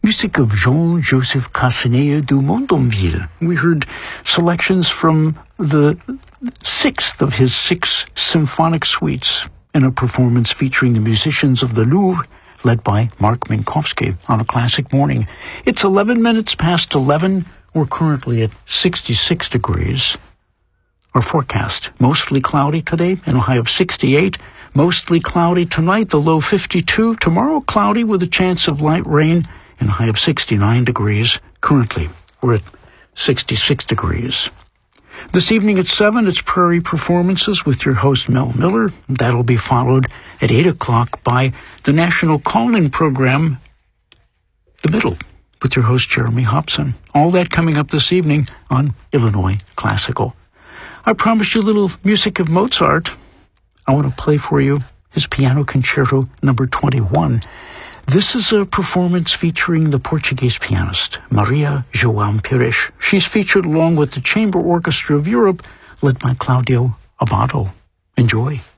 music of Jean-Joseph Cassagnea du Mondomville. We heard selections from the sixth of his 6 symphonic suites in a performance featuring the musicians of the Louvre, led by Mark Minkowski on a classic morning. It's 11 minutes past 11. We're currently at 66 degrees. Our forecast, mostly cloudy today, and a high of 68. Mostly cloudy tonight, the low 52. Tomorrow, cloudy with a chance of light rain, and a high of 69 degrees. Currently, we're at 66 degrees. This evening at 7, it's Prairie Performances with your host, Mel Miller. That'll be followed at 8 o'clock by the National Call-In program, The Middle, with your host, Jeremy Hobson. All that coming up this evening on Illinois Classical. I promised you a little music of Mozart. I want to play for you his Piano Concerto number 21. This is a performance featuring the Portuguese pianist, Maria João Pires. She's featured along with the Chamber Orchestra of Europe, led by Claudio Abbado. Enjoy.